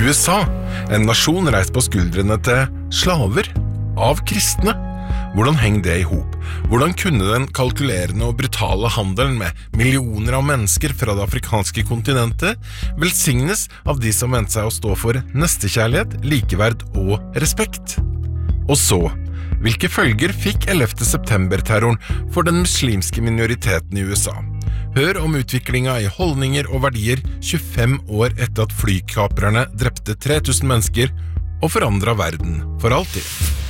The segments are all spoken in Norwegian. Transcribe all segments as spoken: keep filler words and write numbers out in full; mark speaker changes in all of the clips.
Speaker 1: U S A, en nasjon reist på skuldrene til slaver av kristne. Hvordan henger det i hop? Hvordan kunne den kalkulerende og brutale handelen med millioner av mennesker fra det afrikanske kontinentet velsignes av de som mente seg å stå for nestekjærlighet, likeverd og respekt? Og så, hvilke følger fikk ellevte september-terroren for den muslimske minoriteten i U S A? Hør om utviklingen i holdninger og verdier tjuefem år etter at flykaprerne drepte tre tusen mennesker og forandret verden for alltid.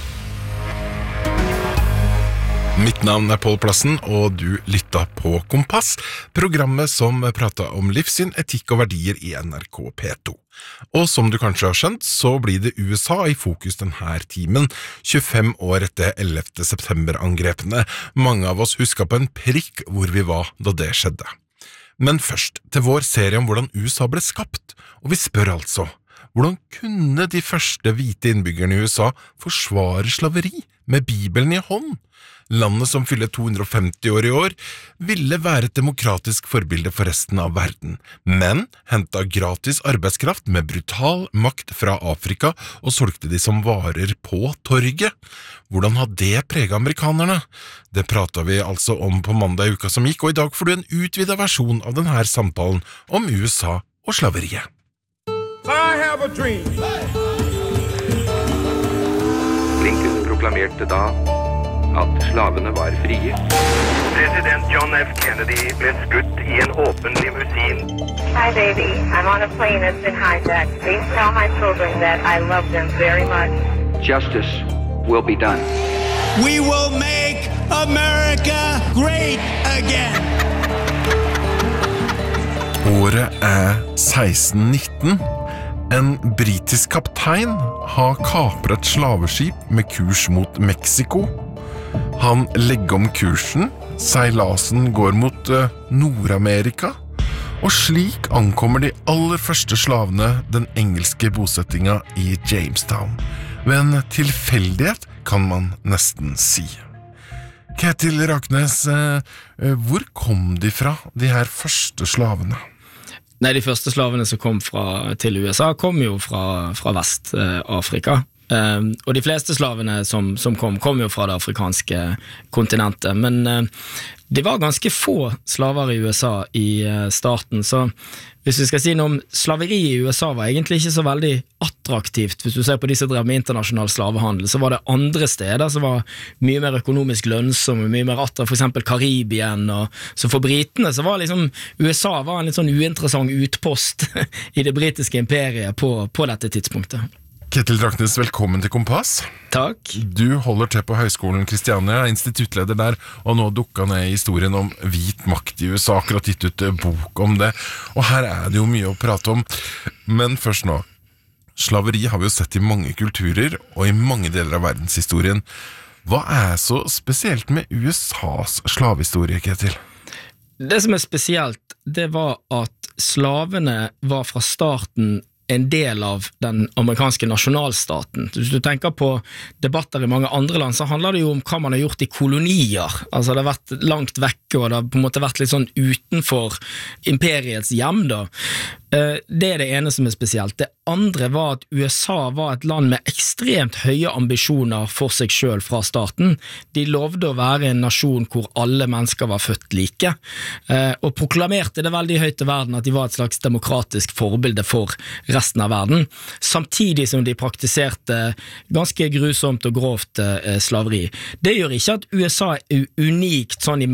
Speaker 1: Mitt navn er Pål Plassen, og du lytta på Kompass, programmet som prater om livssyn, etikk og verdier i N R K P to. Og som du kanskje har skjønt, så blir det U S A i fokus denne timen, tjuefem år etter ellevte september-angrepene. Mange av oss husker på en prikk hvor vi var da det skjedde. Men først til vår serie om hvordan U S A ble skapt, og vi spør altså, hvordan kunne de første hvite innbyggerne i U S A forsvare slaveri med Bibelen i hånd? Landet som fyller to hundre og femti år i år ville være et demokratisk forbilde for resten av verden, men hentet gratis arbeidskraft med brutal makt fra Afrika og solgte de som varer på torget. Hvordan har det preget amerikanerne? Det pratet vi altså om på mandag i uka som gikk, og i dag får du en utvidet versjon av denne samtalen om U S A og slaveriet.
Speaker 2: I have a dream.
Speaker 3: Lincoln proklamerte da at slavene var frie.
Speaker 4: President John F. Kennedy ble skutt i en åpen limousin.
Speaker 5: Hi baby, I'm on a plane that's been hijacked. Please tell my children that I love them very much.
Speaker 3: Justice will be done.
Speaker 6: We will make America great again.
Speaker 1: Året er seksten nitten. En britisk kaptein har kapret et slaveskip med kurs mot Mexico. Han legger om kursen, seilasen går mot uh, Nord-Amerika, og slik ankommer de aller første slavene den engelske bosettingen i Jamestown. Ved en tilfeldighet kan man nesten si. Ketil Raknes, uh, uh, hvor kom de fra, de her første slavene?
Speaker 7: Nei, de første slavene som kom fra, til U S A kom jo fra, fra Vest-Afrika. Uh, og de fleste slavene som, som kom, kom jo fra det afrikanske kontinentet, men uh, det var ganske få slaver i U S A i uh, starten, så hvis vi skal si noe om slaveri i U S A var egentlig ikke så veldig attraktivt. Hvis du ser på de som drev med internasjonal slavehandel, så var det andre steder som var mye mer økonomisk lønnsomme, mye mer attraktivt, for eksempel Karibien, og så for britene så var liksom U S A var en litt sånn uinteressant utpost i det britiske imperiet på, på dette tidspunktet.
Speaker 1: Ketil Raknes, velkommen til Kompass.
Speaker 7: Takk.
Speaker 1: Du holder til på Høgskolen Kristiania, instituttleder der, og nå dukket ned i historien om hvit makt i U S A, akkurat gitt ut bok om det. Og her er det jo mye å prate om. Men først nå, slaveri har vi jo sett i mange kulturer og i mange deler av verdenshistorien. Hva er så spesielt med U S A's slavehistorie, Ketil?
Speaker 7: Det som er spesielt, det var at slavene var fra starten en del av den amerikanske nasjonalstaten. Hvis du tenker på debatter i mange andre land, så handler det jo om hva man har gjort i kolonier. Altså det har vært langt vekke, og det har på en måte vært litt sånn utenfor imperiets hjem da. Det er det ene som er spesielt. Det andre var at U S A var et land med ekstremt høye ambisjoner for seg selv fra starten. De lovde å være en nasjon hvor alle mennesker var født like, og proklamerte det veldig høyt til verden at de var et slags demokratisk forbilde for resten av verden, samtidig som de praktiserte ganske grusomt og grovt slaveri. Det gjør ikke at U S A er unikt sånn i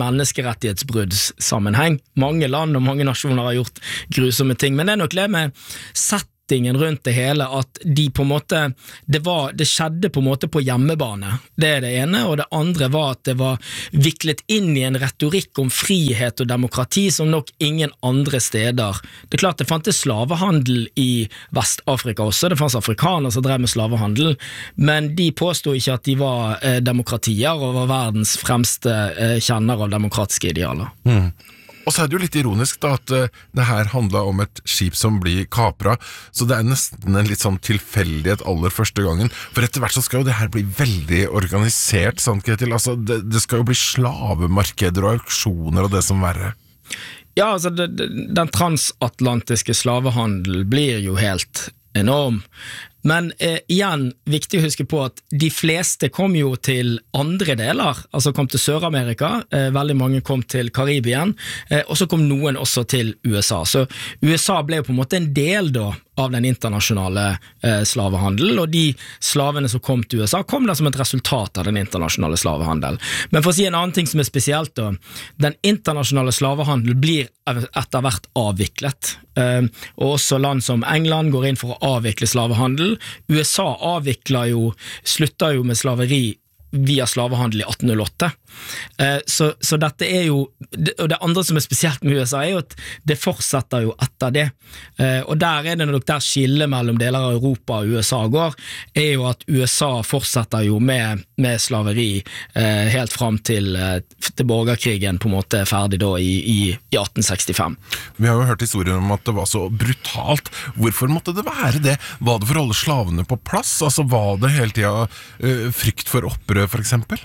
Speaker 7: menneskerettighetsbruddssammenheng. Mange land og mange nasjoner har gjort grusomme ting, men det er nok det med settingen rundt det hele, at de på en måte, det, var, det skjedde på en måte på hjemmebane. Det er det ene, og det andre var at det var viklet inn i en retorikk om frihet og demokrati som nok ingen andre steder. Det er klart det fantes slavehandel i Vest-Afrika også, det fantes afrikanere som drev med slavehandel, men de påstod ikke at de var eh, demokratier og var verdens fremste eh, kjenner av demokratiske idealer.
Speaker 1: Mm. Og så er det jo litt ironisk da, at uh, det her handlet om et skip som blir kapret, så det er nesten en litt sånn tilfeldighet aller første gangen, for etter hvert så skal jo det her bli veldig organisert, sant, Ketil? Altså, det, det skal jo bli slavemarkeder og auksjoner og det som verre.
Speaker 7: Ja, altså det, den transatlantiske slavehandel blir jo helt enorm. Men eh, igjen, viktig å huske på at de fleste kom jo til andre deler, altså kom til Sør-Amerika, eh, veldig mange kom til Karibien, eh, og så kom noen også til U S A. Så U S A ble jo på en måte en del da av den internasjonale eh, slavehandel, og de slavene som kom til U S A kom da som et resultat av den internasjonale slavehandel. Men for å si en annen ting som er spesielt da, den internasjonale slavehandel blir etter hvert avviklet, eh, og også land som England går inn for å avvikle slavehandel. U S A avvikler jo, slutter jo med slaveri via slavehandel i atten null åtte. Eh, så, så dette er jo, og det andre som er spesielt med U S A er jo at det fortsetter jo etter det. Eh, og der er det nok der skillet mellom deler av Europa og U S A går, er jo at U S A fortsetter jo med, med slaveri eh, helt frem til, til borgerkrigen på en måte er ferdig da i, i, i atten sekstifem.
Speaker 1: Vi har jo hørt historien om at det var så brutalt. Hvorfor måtte det være det? Var det for å holde slavene på plass? Altså var det hele tiden uh, frykt for opprør for eksempel?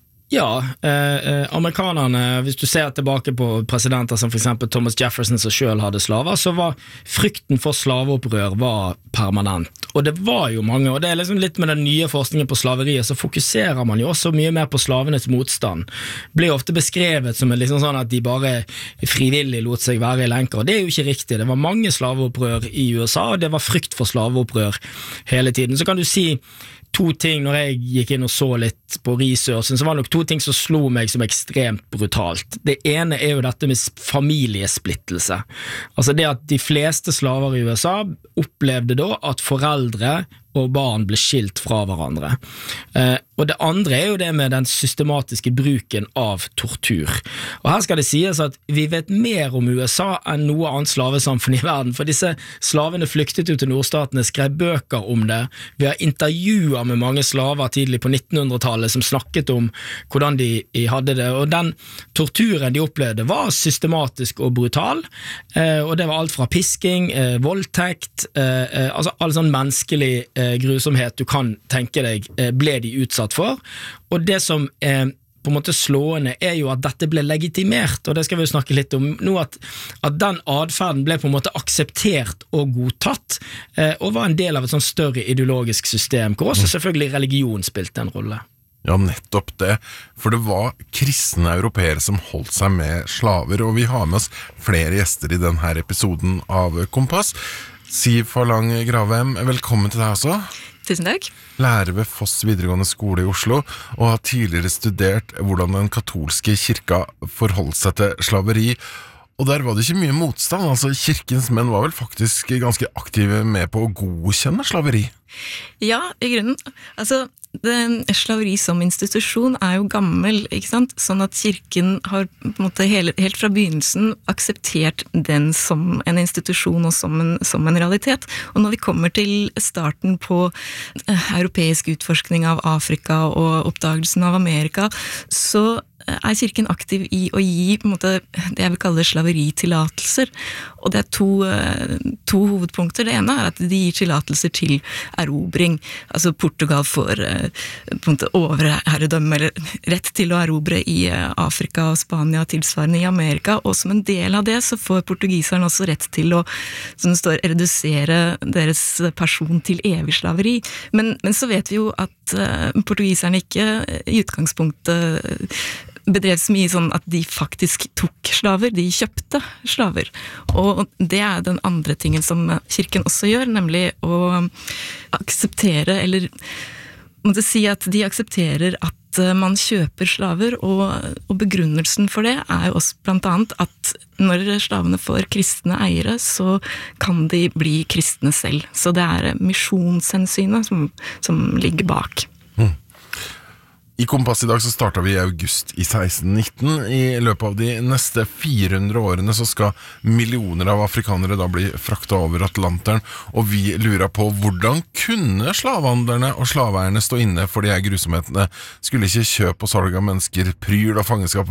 Speaker 7: Ja, eh, amerikanerne, hvis du ser tilbake på presidenter som for eksempel Thomas Jefferson som selv hadde slaver, så var frykten for slaveopprør var permanent. Og det var jo mange, og det er liksom litt med den nye forskningen på slaveriet, så fokuserer man jo også mye mer på slavenes motstand. Blir ofte beskrevet som liksom sånn at de bare frivillig lot seg være i lenker, og det er jo ikke riktig. Det var mange slaveopprør i U S A, og det var frykt for slaveopprør hele tiden. Så kan du si to ting når jeg gikk inn og så litt på researchen, så var det nok to ting som slo meg som ekstremt brutalt. Det ene er jo dette med familiesplittelse. Altså det at de fleste slaver i U S A opplevde da at foreldre og barn ble skilt fra hverandre. Eh, og det andre er jo det med den systematiske bruken av tortur. Og her skal det sies at vi vet mer om U S A enn noe annet slavesamfunn i verden, for disse slavene flyktet ut til nordstatene, skrev bøker om det. Vi har intervjuer med mange slaver tidlig på nittenhundretallet som snakket om hvordan de hadde det, og den torturen de opplevde var systematisk og brutal, eh, og det var alt fra pisking, eh, voldtekt, eh, altså all sånn menneskelig eh, grusomhet du kan tenke deg ble de utsatt for, og det som er på en måte slående er jo at dette ble legitimert, og det skal vi jo snakke litt om nå, at, at den adferden ble på en måte akseptert og godtatt, eh, og var en del av et sånn større ideologisk system, hvor også selvfølgelig religion spilte en rolle.
Speaker 1: Ja, nettopp det, for det var kristne europeere som holdt seg med slaver, og vi har med oss flere gjester i denne episoden av Kompass. Siv Forlang Gravem, velkommen til deg også.
Speaker 8: Tusen takk.
Speaker 1: Lærer ved Foss videregående skole i Oslo, og har tidligere studert hvordan den katolske kirka forholdt seg til slaveri. Og der var det ikke mye motstand, altså kirkens menn var vel faktisk ganske aktive med på å godkjenne slaveri?
Speaker 8: Ja, i grunnen. Altså, det, slaveri som institusjon er jo gammel, ikke sant? Sånn at kirken har på en måte hele, helt fra begynnelsen akseptert den som en institusjon og som en, som en realitet. Og når vi kommer til starten på europeisk utforskning av Afrika og oppdagelsen av Amerika, så er kirken aktiv i å gi på en måte, det jeg vil kalle slaveritillatelser. Og det er to, to hovedpunkter. Det ene er at de gir tillatelser til erobring. Altså Portugal får på en måte overherredømme, eller rett til å erobre i Afrika og Spania, tilsvarende i Amerika. Og som en del av det så får portugiserne også rett til å, som det står, redusere deres person til evig slaveri. Men, men så vet vi jo at uh, portugiserne ikke i utgangspunktet bedrev så mye sånn at de faktisk tok slaver, de kjøpte slaver. Og det er den andre tingen som kirken også gjør, nemlig å akseptere, eller måtte si at de aksepterer at man kjøper slaver, og, og begrunnelsen for det er jo også blant annet at når slavene får kristne eiere, så kan de bli kristne selv. Så det er misjonshensynet som, som ligger bak.
Speaker 1: Mm. I Kompass i dag så startet vi i august i seksten nitten. I løpet av de neste fire hundre årene så skal millioner av afrikanere da bli fraktet over Atlanteren, og vi lurer på hvordan kunne slavehandlerne og slaveeierne stå inne for de her grusomhetene? Skulle ikke kjøp og salg av mennesker, pryl og fangenskap